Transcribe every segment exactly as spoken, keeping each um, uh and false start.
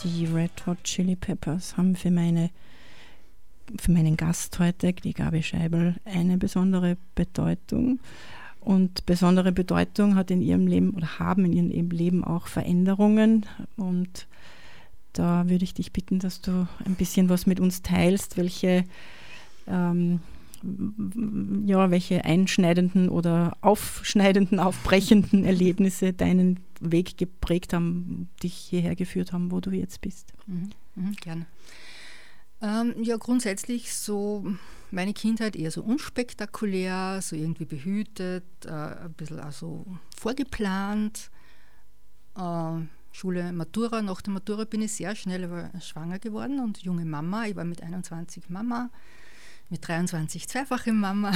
Die Red Hot Chili Peppers haben für, meine, für meinen Gast heute, die Gabi Scheibel, eine besondere Bedeutung. Und besondere Bedeutung hat in ihrem Leben oder haben in ihrem Leben auch Veränderungen. Und da würde ich dich bitten, dass du ein bisschen was mit uns teilst, welche, ähm, ja, welche einschneidenden oder aufschneidenden, aufbrechenden Erlebnisse deinen Weg geprägt haben, dich hierher geführt haben, wo du jetzt bist. Mhm, mhm, gerne. Ähm, ja, grundsätzlich so meine Kindheit eher so unspektakulär, so irgendwie behütet, äh, ein bisschen also vorgeplant. Äh, Schule, Matura. Nach der Matura bin ich sehr schnell aber schwanger geworden und junge Mama. Ich war mit einundzwanzig Mama, mit dreiundzwanzig zweifache Mama.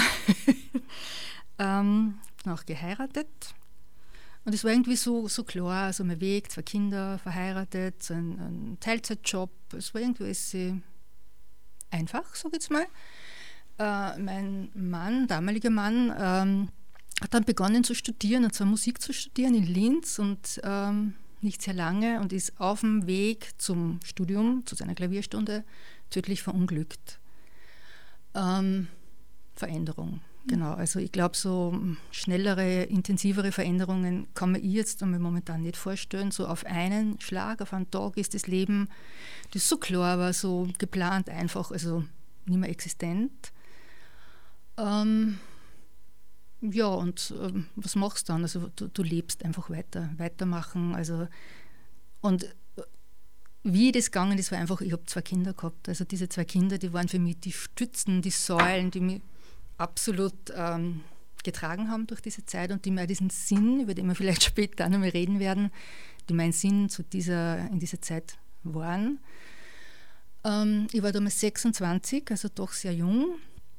ähm, auch geheiratet. Und es war irgendwie so, so klar, also mein Weg, zwei Kinder, verheiratet, so ein, ein Teilzeitjob. Es war irgendwie sehr einfach, sag ich jetzt mal. Äh, mein Mann, damaliger Mann, ähm, hat dann begonnen zu studieren, und zwar Musik zu studieren in Linz und ähm, nicht sehr lange und ist auf dem Weg zum Studium, zu seiner Klavierstunde, tödlich verunglückt. Ähm, Veränderung, genau. Also ich glaube, so schnellere, intensivere Veränderungen kann man ich jetzt einmal momentan nicht vorstellen. So auf einen Schlag, auf einen Tag ist das Leben, das so klar war, so geplant einfach, also nicht mehr existent. Ähm, ja, und äh, was machst du dann? Also du, du lebst einfach weiter, weitermachen. Also, und äh, wie das gegangen ist, war einfach, ich habe zwei Kinder gehabt. Also diese zwei Kinder, die waren für mich die Stützen, die Säulen, die mich absolut ähm, getragen haben durch diese Zeit und die mir diesen Sinn, über den wir vielleicht später auch noch mal reden werden, die mein Sinn zu dieser, in dieser Zeit waren. Ähm, ich war damals sechsundzwanzig, also doch sehr jung.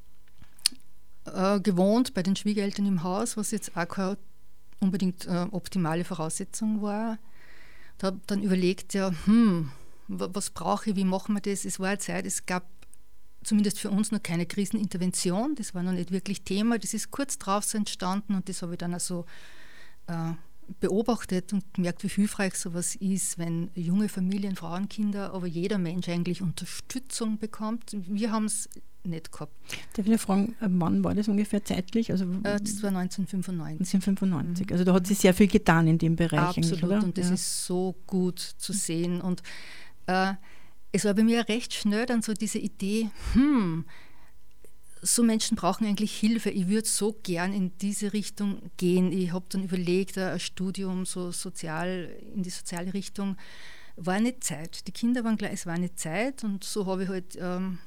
Äh, gewohnt bei den Schwiegereltern im Haus, was jetzt auch keine unbedingt äh, optimale Voraussetzung war. Da habe dann überlegt, ja, hm, was brauche ich, wie machen wir das? Es war eine Zeit, es gab zumindest für uns noch keine Krisenintervention, das war noch nicht wirklich Thema, das ist kurz drauf so entstanden und das habe ich dann also äh, beobachtet und gemerkt, wie hilfreich sowas ist, wenn junge Familien, Frauen, Kinder, aber jeder Mensch eigentlich Unterstützung bekommt. Wir haben es nicht gehabt. Darf ich fragen, wann war das ungefähr zeitlich? Also, äh, das war neunzehnhundertfünfundneunzig. neunzehnhundertfünfundneunzig. Mhm. Also da hat sich sehr viel getan in dem Bereich. Absolut, oder? Und das ja. ist so gut zu sehen. Und äh, es war bei mir recht schnell dann so diese Idee, hm, so Menschen brauchen eigentlich Hilfe. Ich würde so gern in diese Richtung gehen. Ich habe dann überlegt, ein Studium so sozial, in die soziale Richtung. War nicht Zeit. Die Kinder waren gleich, es war nicht Zeit. Und so habe ich halt ähm,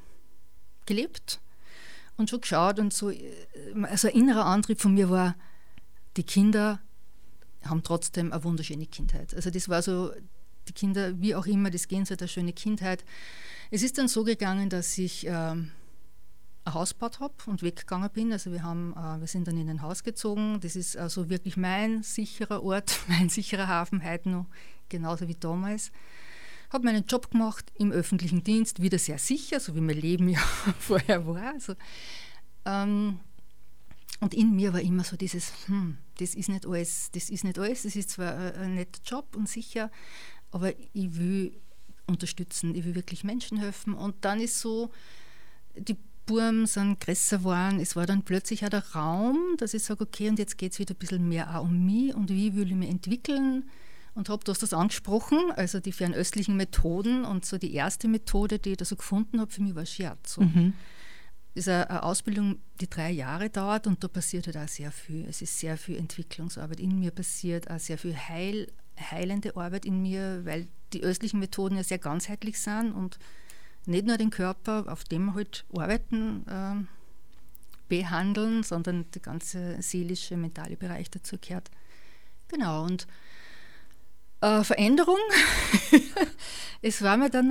gelebt und schon geschaut. Und so, also ein innerer Antrieb von mir war, die Kinder haben trotzdem eine wunderschöne Kindheit. Also das war so, die Kinder, wie auch immer, das gehen so eine schöne Kindheit. Es ist dann so gegangen, dass ich ähm, ein Haus gebaut habe und weggegangen bin. Also wir, haben, äh, wir sind dann in ein Haus gezogen. Das ist also wirklich mein sicherer Ort, mein sicherer Hafen, heute noch genauso wie damals. Habe meinen Job gemacht im öffentlichen Dienst, wieder sehr sicher, so wie mein Leben ja vorher war. Also, ähm, und in mir war immer so dieses, hm, das ist nicht alles, das ist nicht alles, das ist zwar ein, ein netter Job und sicher, aber ich will unterstützen, ich will wirklich Menschen helfen. Und dann ist so, die Buben sind größer geworden, es war dann plötzlich auch der Raum, dass ich sage, okay, und jetzt geht es wieder ein bisschen mehr auch um mich und wie will ich mich entwickeln. Und habe, du hast das angesprochen, also die fernöstlichen Methoden und so die erste Methode, die ich da so gefunden habe, für mich war Shiatsu. Mhm. Das ist eine, eine Ausbildung, die drei Jahre dauert und da passiert halt auch sehr viel. Es ist sehr viel Entwicklungsarbeit in mir passiert, auch sehr viel Heil, heilende Arbeit in mir, weil die östlichen Methoden ja sehr ganzheitlich sind und nicht nur den Körper, auf dem wir halt arbeiten, äh, behandeln, sondern der ganze seelische, mentale Bereich dazu gehört. Genau, und Äh, Veränderung. Es war mir dann